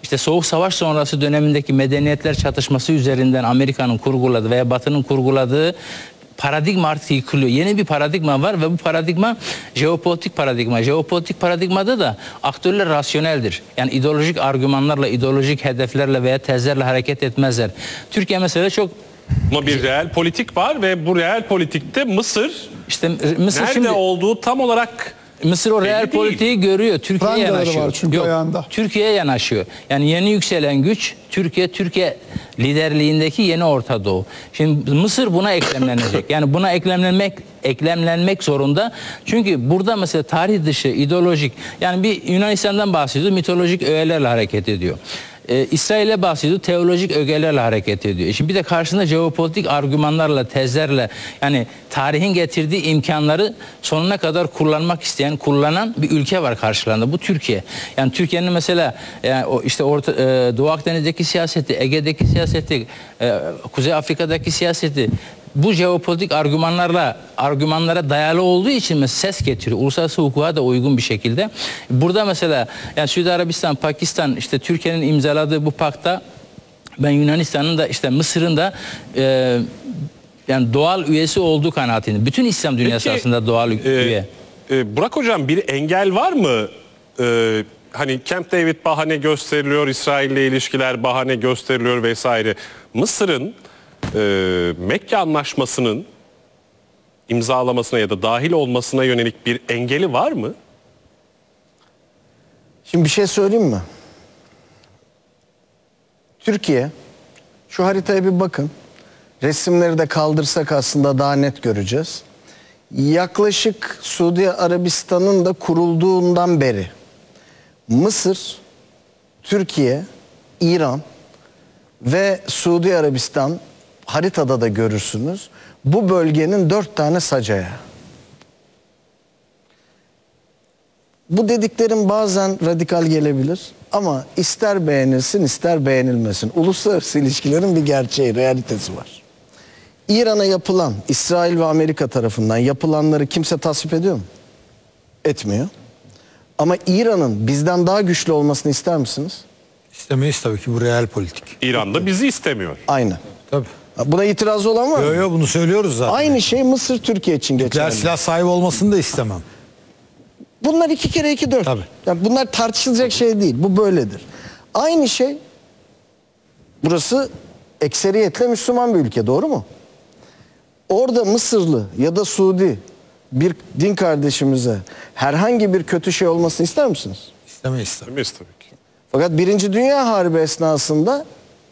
işte Soğuk Savaş sonrası dönemindeki medeniyetler çatışması üzerinden Amerika'nın kurguladığı veya Batı'nın kurguladığı paradigma artık yıkılıyor. Yeni bir paradigma var ve bu paradigma jeopolitik paradigma. Jeopolitik paradigmada da aktörler rasyoneldir. Yani ideolojik argümanlarla, ideolojik hedeflerle veya tezlerle hareket etmezler. Türkiye mesela çok... Ama bir real politik var ve bu real politikte Mısır, işte Mısır nerede şimdi olduğu tam olarak Mısır o real politiği görüyor. Türkiye'ye yanaşıyor. var çünkü ayağında. Türkiye'ye yanaşıyor. Yani yeni yükselen güç Türkiye liderliğindeki yeni Orta Doğu. Şimdi Mısır buna eklemlenecek. Yani buna eklemlenmek zorunda. Çünkü burada mesela tarih dışı, ideolojik, yani bir Yunanistan'dan bahsediyor, mitolojik öğelerle hareket ediyor. İsrail'e bahsediyor, teolojik ögelerle hareket ediyor. Şimdi bir de karşısında jeopolitik argümanlarla, tezlerle, yani tarihin getirdiği imkanları sonuna kadar kullanan bir ülke var karşılarında. Bu Türkiye. Yani Türkiye'nin mesela yani işte Doğu Akdeniz'deki siyaseti, Ege'deki siyaseti, Kuzey Afrika'daki siyaseti bu jeopolitik argümanlara dayalı olduğu için mesela ses getiriyor. Uluslararası hukuka da uygun bir şekilde. Burada mesela yani Suudi Arabistan, Pakistan, işte Türkiye'nin imzaladığı bu pakta ben Yunanistan'ın da işte Mısır'ın da yani doğal üyesi olduğu kanaatinde. Bütün İslam dünyası Peki, aslında doğal üye. Burak Hocam, bir engel var mı? Hani Camp David bahane gösteriliyor, İsrail'le ilişkiler bahane gösteriliyor vesaire. Mısır'ın Mekke Anlaşması'nın imzalamasına ya da dahil olmasına yönelik bir engeli var mı? Şimdi bir şey söyleyeyim mi? Türkiye, şu haritaya bir bakın. Resimleri de kaldırsak aslında daha net göreceğiz. Yaklaşık Suudi Arabistan'ın da kurulduğundan beri Mısır, Türkiye, İran ve Suudi Arabistan, haritada da görürsünüz, bu bölgenin 4 tane sac ayağı. Bu dediklerim bazen radikal gelebilir ama ister beğenilsin ister beğenilmesin. Uluslararası ilişkilerin bir gerçeği, realitesi var. İran'a yapılan, İsrail ve Amerika tarafından yapılanları kimse tasvip ediyor mu? Etmiyor. Ama İran'ın bizden daha güçlü olmasını ister misiniz? İstemeyiz tabii ki, bu real politik. İran da bizi istemiyor. Aynen. Tabii. Buna itirazı olan var mı? Yo bunu söylüyoruz zaten. Aynı şey Mısır, Türkiye için geçerli. Silah sahibi olmasını da istemem. Bunlar 2 kere 2 4. Tabii. Yani bunlar tartışılacak şey değil. Bu böyledir. Aynı şey, burası ekseriyetle Müslüman bir ülke, doğru mu? Orada Mısırlı ya da Suudi bir din kardeşimize herhangi bir kötü şey olmasını ister misiniz? İstemeyiz tabii. İstemeyiz tabii ki. Fakat 1. Dünya Harbi esnasında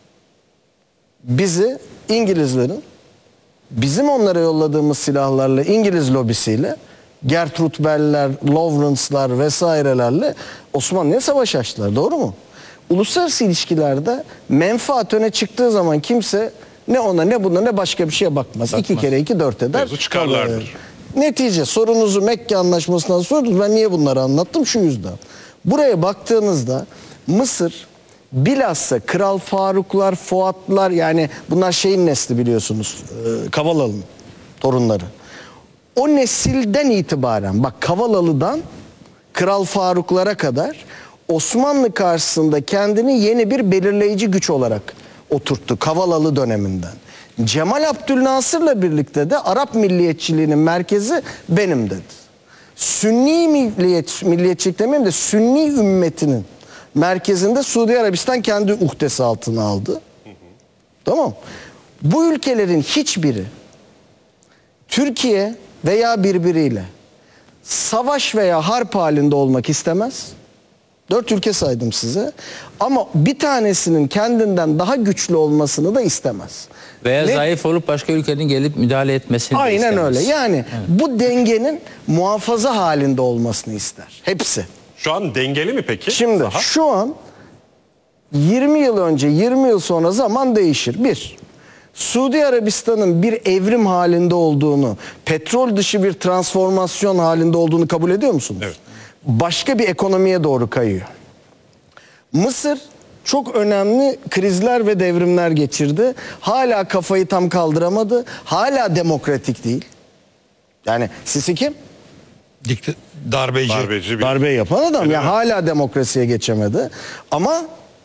bizi İngilizlerin bizim onlara yolladığımız silahlarla, İngiliz lobisiyle, Gertrude Bell'ler, Lawrence'lar vesairelerle Osmanlı'ya savaş açtılar, doğru mu? Uluslararası ilişkilerde menfaat öne çıktığı zaman kimse ne ona ne buna ne başka bir şeye bakmaz. 2 kere 2 4 eder. Mevzu çıkarlardır. Netice, sorunuzu Mekke Anlaşması'ndan sordunuz. Ben niye bunları anlattım? Şu yüzden. Buraya baktığınızda Mısır bilhassa Kral Faruklar, Fuatlar, yani bunlar şeyin nesli biliyorsunuz. Kavalalı'nın torunları. O nesilden itibaren, bak, Kavalalı'dan Kral Faruklara kadar Osmanlı karşısında kendini yeni bir belirleyici güç olarak oturttu Kavalalı döneminden. Cemal Abdülnasır'la birlikte de Arap milliyetçiliğinin merkezi benim dedi. Sünni milliyetçilik demeyeyim de Sünni ümmetinin merkezinde Suudi Arabistan kendi uhdesi altına aldı. Tamam. Bu ülkelerin hiçbiri Türkiye veya birbiriyle savaş veya harp halinde olmak istemez. 4 ülke saydım size. Ama bir tanesinin kendinden daha güçlü olmasını da istemez. Veya zayıf olup başka ülkenin gelip müdahale etmesini Aynen istemez. öyle. Yani bu dengenin muhafaza halinde olmasını ister. Hepsi. Şu an dengeli mi peki? Şimdi Daha? şu an 20 yıl önce, 20 yıl sonra zaman değişir. Bir, Suudi Arabistan'ın bir evrim halinde olduğunu, petrol dışı bir transformasyon halinde olduğunu kabul ediyor musunuz? Evet. Başka bir ekonomiye doğru kayıyor. Mısır çok önemli krizler ve devrimler geçirdi. Hala kafayı tam kaldıramadı. Hala demokratik değil. Yani Sisi kim? Darbeci. Darbeci bir... Darbe yapan adam. Ya hala demokrasiye geçemedi. Ama